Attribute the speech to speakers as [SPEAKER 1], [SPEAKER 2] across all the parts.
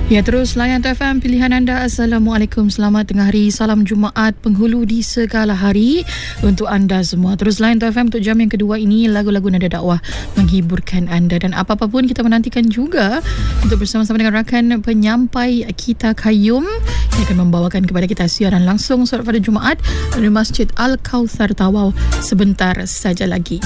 [SPEAKER 1] Ya, terus layan FM pilihan anda. Assalamualaikum, selamat tengah hari, salam Jumaat penghulu di segala hari untuk anda semua. Terus layan FM untuk jam yang kedua ini, lagu-lagu nada dakwah menghiburkan anda. Dan apa-apa pun kita menantikan juga untuk bersama-sama dengan rakan penyampai kita Qayyum yang akan membawakan kepada kita siaran langsung solat pada Jumaat dari Masjid Al-Kautsar Tawau sebentar saja lagi.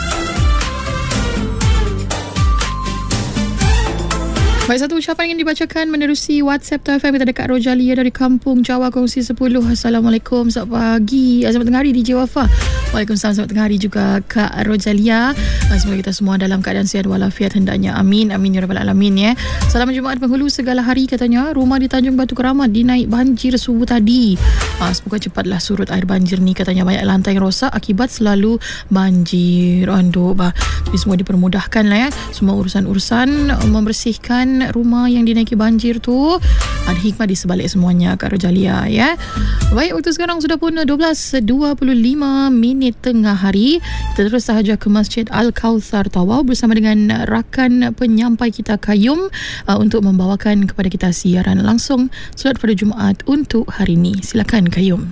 [SPEAKER 1] Baik, satu ucapan ingin dibacakan menerusi WhatsApp TFM. Kita dekat Rojalia dari Kampung Jawa, kongsi 10. Assalamualaikum, selamat pagi, selamat tengah hari DJ Wafa. Waalaikumsalam, selamat tengah hari juga Kak Rojalia. Semoga kita semua dalam keadaan sihat walafiat hendaknya. Amin, amin ya rabbal alamin ya. Salam Jumaat penghulu segala hari. Katanya rumah di Tanjung Batu Keramat dinaik banjir subuh tadi. Semoga cepatlah surut air banjir ni. Katanya banyak lantai yang rosak akibat selalu banjir. Aduh, tapi semua dipermudahkan lah ya. Semua urusan-urusan membersihkan rumah yang dinaiki banjir tu ada hikmah di sebalik semuanya Kak Rojalia ya. Baik, waktu sekarang sudah pun 12.25 tengah hari. Kita terus sahaja ke Masjid Al-Kautsar Tawau bersama dengan rakan penyampai kita Qayyum untuk membawakan kepada kita siaran langsung solat pada Jumaat untuk hari ini. Silakan Qayyum.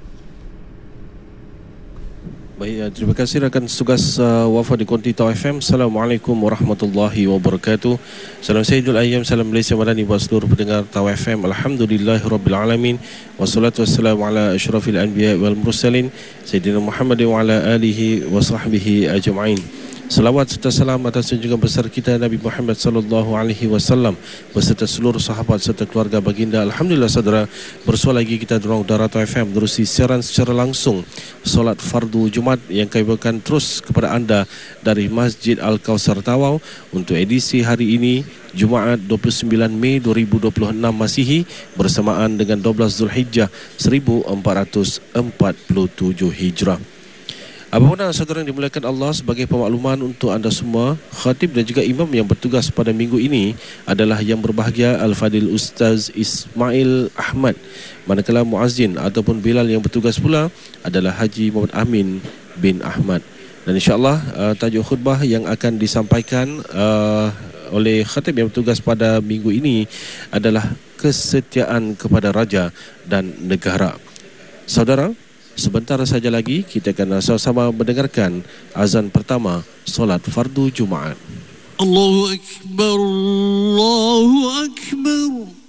[SPEAKER 2] Baik, terima kasih rakan tugas Wafa di Konti Tau FM. Assalamualaikum warahmatullahi wabarakatuh. Salam Sayyidul Ayyam, salam Malaysia Madani buat seluruh pendengar Tau FM. Alhamdulillahirrabbilalamin. Wassalatu wassalamu ala asyrafil anbiya wal mursalin Sayyidina Muhammad wa ala alihi wa sahbihi ajma'in. Salawat serta salam atas junjungan besar kita Nabi Muhammad sallallahu alaihi wasallam beserta seluruh sahabat serta keluarga baginda. Alhamdulillah saudara, bersua lagi kita dorong Udara Tau FM menerusi siaran secara langsung solat fardu Jumaat yang kami bawakan terus kepada anda dari Masjid Al-Kautsar Tawau untuk edisi hari ini Jumaat 29 Mei 2026 Masihi bersamaan dengan 12 Zulhijjah 1447 Hijrah. Apapun saudara yang dimuliakan Allah, sebagai pemakluman untuk anda semua, khatib dan juga imam yang bertugas pada minggu ini adalah yang berbahagia Al-Fadil Ustaz Ismail Ahmad, manakala muazzin ataupun bilal yang bertugas pula adalah Haji Muhammad Amin bin Ahmad. Dan insyaAllah tajuk khutbah yang akan disampaikan oleh khatib yang bertugas pada minggu ini adalah kesetiaan kepada raja dan negara. Saudara, sebentar saja lagi kita akan sama-sama mendengarkan azan pertama solat fardu Jumaat.
[SPEAKER 3] Allahu Akbar, Allahu Akbar.